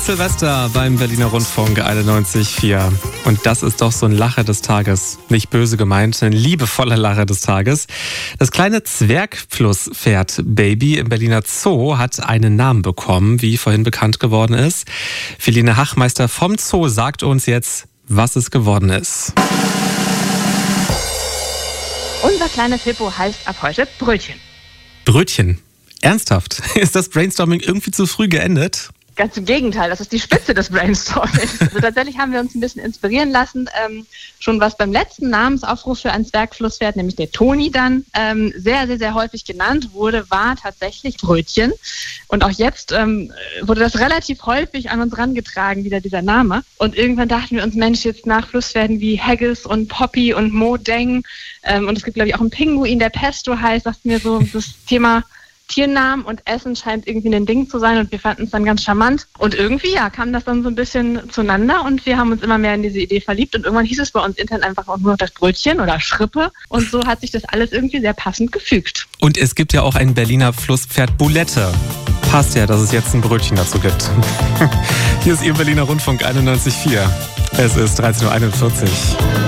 Silvester beim Berliner Rundfunk 91,4. Und das ist doch so ein Lacher des Tages. Nicht böse gemeint, ein liebevoller Lacher des Tages. Das kleine Zwergflusspferd Baby im Berliner Zoo hat einen Namen bekommen, wie vorhin bekannt geworden ist. Feline Hachmeister vom Zoo sagt uns jetzt, was es geworden ist. Unser kleines Hippo heißt ab heute Brötchen. Brötchen? Ernsthaft? Ist das Brainstorming irgendwie zu früh geendet? Ganz im Gegenteil, das ist die Spitze des Brainstormings. Also tatsächlich haben wir uns ein bisschen inspirieren lassen. Schon was beim letzten Namensaufruf für ein Zwergflusspferd, nämlich der Toni dann, sehr, sehr, sehr häufig genannt wurde, war tatsächlich Brötchen. Und auch jetzt wurde das relativ häufig an uns rangetragen, wieder dieser Name. Und irgendwann dachten wir uns, Mensch, jetzt nach Flusspferden wie Haggis und Poppy und Modeng, und es gibt, glaube ich, auch einen Pinguin, der Pesto heißt, dachten wir so, das Thema Tiernamen und Essen scheint irgendwie ein Ding zu sein und wir fanden es dann ganz charmant. Und irgendwie, kam das dann so ein bisschen zueinander und wir haben uns immer mehr in diese Idee verliebt und irgendwann hieß es bei uns intern einfach auch nur noch das Brötchen oder Schrippe und so hat sich das alles irgendwie sehr passend gefügt. Und es gibt ja auch ein Berliner Flusspferd Bulette. Passt ja, dass es jetzt ein Brötchen dazu gibt. Hier ist Ihr Berliner Rundfunk 91,4. Es ist 13.41 Uhr.